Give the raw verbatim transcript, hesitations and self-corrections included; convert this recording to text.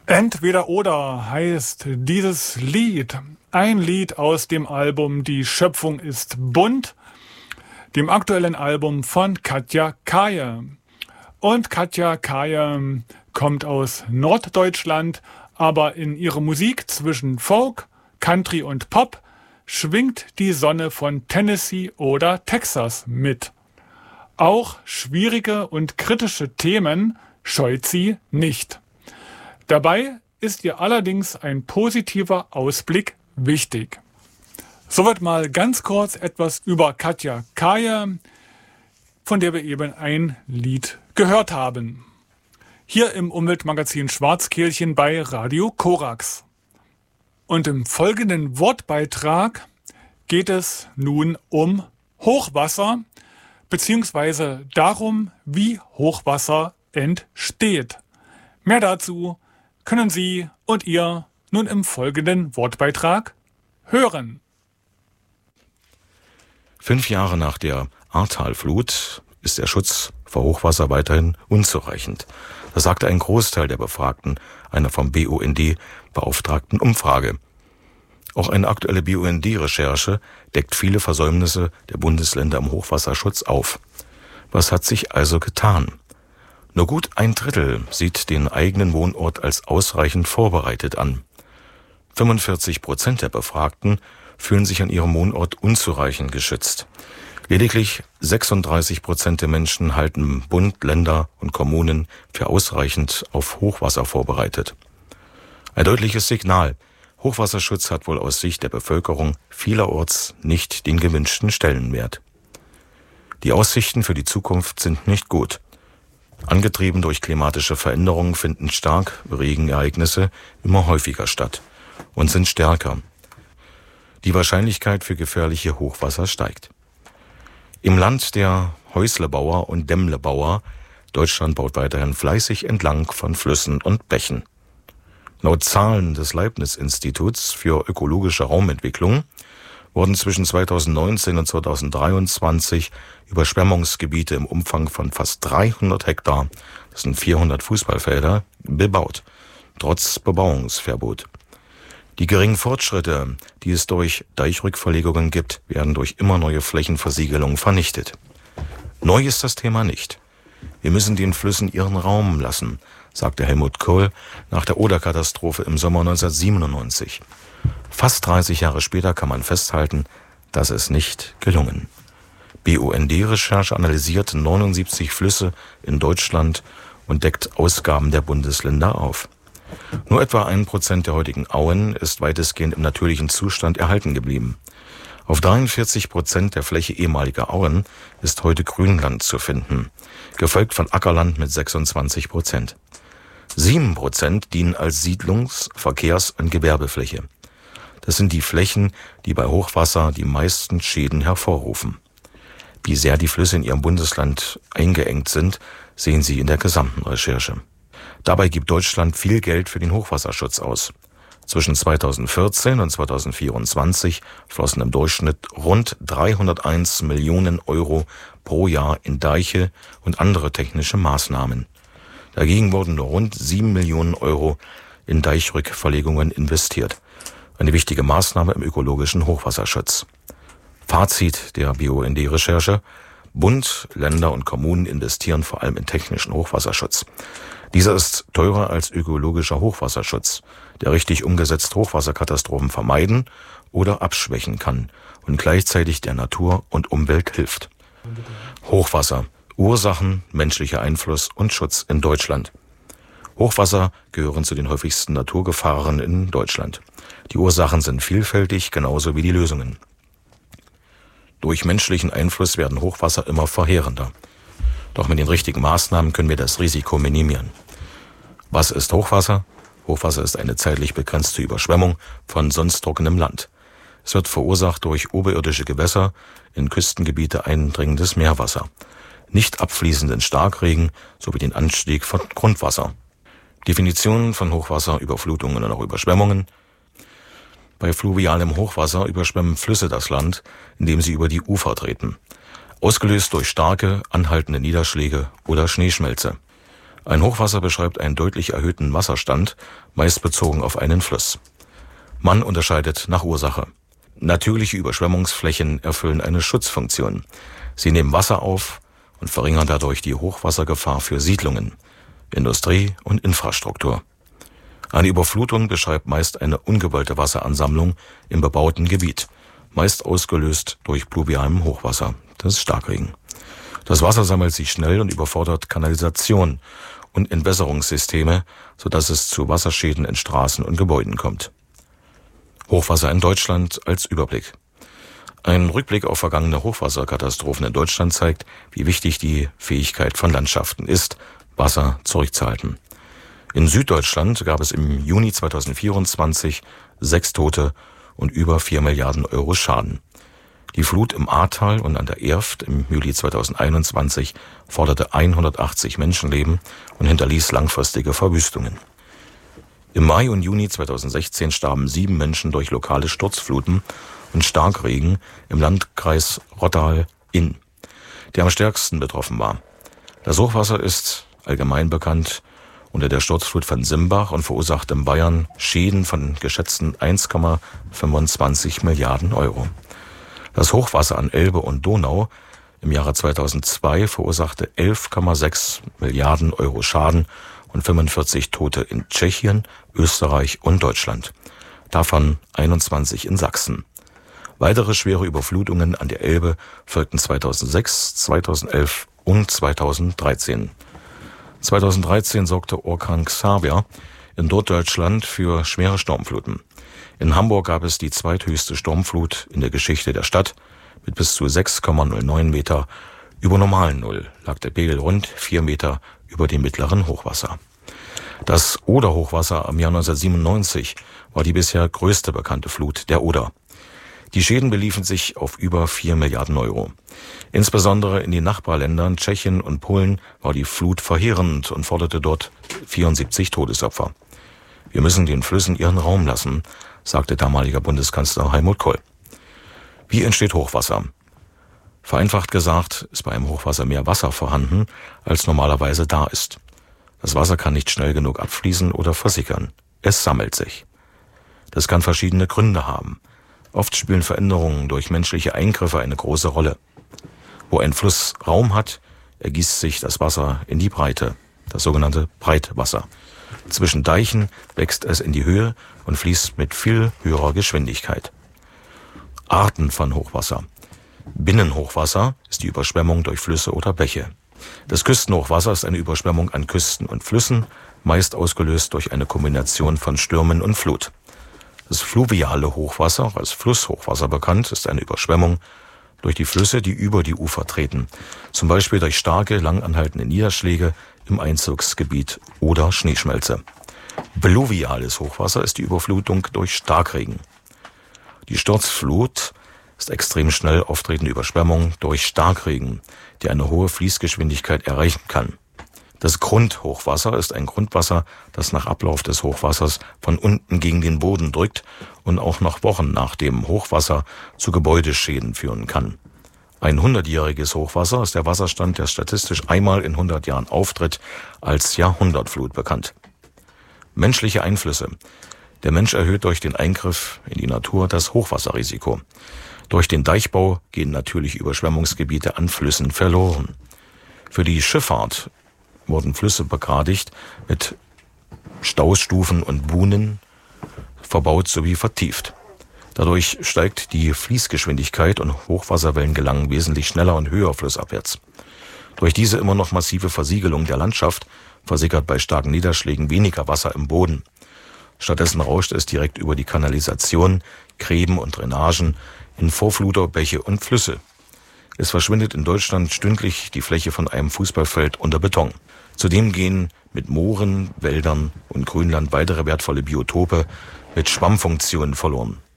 Entweder oder heißt dieses Lied, ein Lied aus dem Album Die Schöpfung ist bunt, dem aktuellen Album von Katja Kaye. Und Katja Kaye kommt aus Norddeutschland, aber in ihrer Musik zwischen Folk, Country und Pop schwingt die Sonne von Tennessee oder Texas mit. Auch schwierige und kritische Themen scheut sie nicht. Dabei ist ihr allerdings ein positiver Ausblick wichtig. Soweit mal ganz kurz etwas über Katja Kaye, von der wir eben ein Lied gehört haben. Hier im Umweltmagazin Schwarzkehlchen bei Radio Korax. Und im folgenden Wortbeitrag geht es nun um Hochwasser, beziehungsweise darum, wie Hochwasser entsteht. Mehr dazu können Sie und ihr nun im folgenden Wortbeitrag hören. Fünf Jahre nach der Ahrtalflut ist der Schutz vor Hochwasser weiterhin unzureichend. Das sagte ein Großteil der Befragten einer vom B U N D beauftragten Umfrage. Auch eine aktuelle B U N D-Recherche deckt viele Versäumnisse der Bundesländer im Hochwasserschutz auf. Was hat sich also getan? Nur gut ein Drittel sieht den eigenen Wohnort als ausreichend vorbereitet an. fünfundvierzig Prozent der Befragten fühlen sich an ihrem Wohnort unzureichend geschützt. Lediglich sechsunddreißig Prozent der Menschen halten Bund, Länder und Kommunen für ausreichend auf Hochwasser vorbereitet. Ein deutliches Signal. Hochwasserschutz hat wohl aus Sicht der Bevölkerung vielerorts nicht den gewünschten Stellenwert. Die Aussichten für die Zukunft sind nicht gut. Angetrieben durch klimatische Veränderungen finden Starkregenereignisse immer häufiger statt und sind stärker. Die Wahrscheinlichkeit für gefährliche Hochwasser steigt. Im Land der Häuslebauer und Dämmlebauer, Deutschland baut weiterhin fleißig entlang von Flüssen und Bächen. Laut Zahlen des Leibniz-Instituts für ökologische Raumentwicklung wurden zwischen zweitausendneunzehn und zweitausenddreiundzwanzig Überschwemmungsgebiete im Umfang von fast dreihundert Hektar, das sind vierhundert Fußballfelder, bebaut, trotz Bebauungsverbot. Die geringen Fortschritte, die es durch Deichrückverlegungen gibt, werden durch immer neue Flächenversiegelung vernichtet. Neu ist das Thema nicht. Wir müssen den Flüssen ihren Raum lassen, sagte Helmut Kohl nach der Oder-Katastrophe im Sommer neunzehnhundertsiebenundneunzig. Fast dreißig Jahre später kann man festhalten, das ist nicht gelungen. B U N D-Recherche analysiert neunundsiebzig Flüsse in Deutschland und deckt Ausgaben der Bundesländer auf. Nur etwa ein Prozent der heutigen Auen ist weitestgehend im natürlichen Zustand erhalten geblieben. Auf dreiundvierzig Prozent der Fläche ehemaliger Auen ist heute Grünland zu finden, gefolgt von Ackerland mit sechsundzwanzig Prozent. Sieben Prozent dienen als Siedlungs-, Verkehrs- und Gewerbefläche. Das sind die Flächen, die bei Hochwasser die meisten Schäden hervorrufen. Wie sehr die Flüsse in ihrem Bundesland eingeengt sind, sehen Sie in der gesamten Recherche. Dabei gibt Deutschland viel Geld für den Hochwasserschutz aus. Zwischen zweitausendvierzehn und zweitausendvierundzwanzig flossen im Durchschnitt rund dreihunderteins Millionen Euro pro Jahr in Deiche und andere technische Maßnahmen. Dagegen wurden nur rund sieben Millionen Euro in Deichrückverlegungen investiert. Eine wichtige Maßnahme im ökologischen Hochwasserschutz. Fazit der B U N D-Recherche: Bund, Länder und Kommunen investieren vor allem in technischen Hochwasserschutz. Dieser ist teurer als ökologischer Hochwasserschutz, der richtig umgesetzt Hochwasserkatastrophen vermeiden oder abschwächen kann und gleichzeitig der Natur und Umwelt hilft. Hochwasser: Ursachen, menschlicher Einfluss und Schutz in Deutschland. Hochwasser gehören zu den häufigsten Naturgefahren in Deutschland. Die Ursachen sind vielfältig, genauso wie die Lösungen. Durch menschlichen Einfluss werden Hochwasser immer verheerender. Doch mit den richtigen Maßnahmen können wir das Risiko minimieren. Was ist Hochwasser? Hochwasser ist eine zeitlich begrenzte Überschwemmung von sonst trockenem Land. Es wird verursacht durch oberirdische Gewässer, in Küstengebiete eindringendes Meerwasser, nicht abfließenden Starkregen sowie den Anstieg von Grundwasser. Definitionen von Hochwasser, Überflutungen und auch Überschwemmungen. Bei fluvialem Hochwasser überschwemmen Flüsse das Land, indem sie über die Ufer treten. Ausgelöst durch starke, anhaltende Niederschläge oder Schneeschmelze. Ein Hochwasser beschreibt einen deutlich erhöhten Wasserstand, meist bezogen auf einen Fluss. Man unterscheidet nach Ursache. Natürliche Überschwemmungsflächen erfüllen eine Schutzfunktion. Sie nehmen Wasser auf und verringern dadurch die Hochwassergefahr für Siedlungen, Industrie und Infrastruktur. Eine Überflutung beschreibt meist eine ungewollte Wasseransammlung im bebauten Gebiet, meist ausgelöst durch pluvialem Hochwasser, das ist Starkregen. Das Wasser sammelt sich schnell und überfordert Kanalisation und Entwässerungssysteme, sodass es zu Wasserschäden in Straßen und Gebäuden kommt. Hochwasser in Deutschland als Überblick. Ein Rückblick auf vergangene Hochwasserkatastrophen in Deutschland zeigt, wie wichtig die Fähigkeit von Landschaften ist, Wasser zurückzuhalten. In Süddeutschland gab es im Juni zweitausendvierundzwanzig sechs Tote und über vier Milliarden Euro Schaden. Die Flut im Ahrtal und an der Erft im Juli zweitausendeinundzwanzig forderte hundertachtzig Menschenleben und hinterließ langfristige Verwüstungen. Im Mai und Juni zweitausendsechzehn starben sieben Menschen durch lokale Sturzfluten und Starkregen im Landkreis Rottal-Inn, der am stärksten betroffen war. Das Hochwasser ist allgemein bekannt unter der Sturzflut von Simbach und verursachte in Bayern Schäden von geschätzten eins Komma fünfundzwanzig Milliarden Euro. Das Hochwasser an Elbe und Donau im Jahre zweitausendzwei verursachte elf Komma sechs Milliarden Euro Schaden und fünfundvierzig Tote in Tschechien, Österreich und Deutschland. Davon einundzwanzig in Sachsen. Weitere schwere Überflutungen an der Elbe folgten zweitausendsechs, zweitausendelf und zweitausenddreizehn. zweitausenddreizehn sorgte Orkan Xaver in Norddeutschland für schwere Sturmfluten. In Hamburg gab es die zweithöchste Sturmflut in der Geschichte der Stadt. Mit bis zu sechs Komma null neun Meter über normalen Null lag der Pegel rund vier Meter über dem mittleren Hochwasser. Das Oder-Hochwasser im Jahr neunzehnhundertsiebenundneunzig war die bisher größte bekannte Flut der Oder. Die Schäden beliefen sich auf über vier Milliarden Euro. Insbesondere in den Nachbarländern Tschechien und Polen war die Flut verheerend und forderte dort vierundsiebzig Todesopfer. Wir müssen den Flüssen ihren Raum lassen, sagte damaliger Bundeskanzler Helmut Kohl. Wie entsteht Hochwasser? Vereinfacht gesagt ist bei einem Hochwasser mehr Wasser vorhanden, als normalerweise da ist. Das Wasser kann nicht schnell genug abfließen oder versickern. Es sammelt sich. Das kann verschiedene Gründe haben. Oft spielen Veränderungen durch menschliche Eingriffe eine große Rolle. Wo ein Fluss Raum hat, ergießt sich das Wasser in die Breite, das sogenannte Breitwasser. Zwischen Deichen wächst es in die Höhe und fließt mit viel höherer Geschwindigkeit. Arten von Hochwasser. Binnenhochwasser ist die Überschwemmung durch Flüsse oder Bäche. Das Küstenhochwasser ist eine Überschwemmung an Küsten und Flüssen, meist ausgelöst durch eine Kombination von Stürmen und Flut. Das fluviale Hochwasser, als Flusshochwasser bekannt, ist eine Überschwemmung durch die Flüsse, die über die Ufer treten, zum Beispiel durch starke, lang anhaltende Niederschläge im Einzugsgebiet oder Schneeschmelze. Pluviales Hochwasser ist die Überflutung durch Starkregen. Die Sturzflut ist extrem schnell auftretende Überschwemmung durch Starkregen, die eine hohe Fließgeschwindigkeit erreichen kann. Das Grundhochwasser ist ein Grundwasser, das nach Ablauf des Hochwassers von unten gegen den Boden drückt und auch noch Wochen nach dem Hochwasser zu Gebäudeschäden führen kann. Ein hundertjähriges Hochwasser ist der Wasserstand, der statistisch einmal in hundert Jahren auftritt, als Jahrhundertflut bekannt. Menschliche Einflüsse. Der Mensch erhöht durch den Eingriff in die Natur das Hochwasserrisiko. Durch den Deichbau gehen natürliche Überschwemmungsgebiete an Flüssen verloren. Für die Schifffahrt wurden Flüsse begradigt, mit Staustufen und Buhnen verbaut sowie vertieft. Dadurch steigt die Fließgeschwindigkeit und Hochwasserwellen gelangen wesentlich schneller und höher flussabwärts. Durch diese immer noch massive Versiegelung der Landschaft versickert bei starken Niederschlägen weniger Wasser im Boden. Stattdessen rauscht es direkt über die Kanalisation, Gräben und Drainagen in Vorfluter, Bäche und Flüsse. Es verschwindet in Deutschland stündlich die Fläche von einem Fußballfeld unter Beton. Zudem gehen mit Mooren, Wäldern und Grünland weitere wertvolle Biotope mit Schwammfunktionen verloren.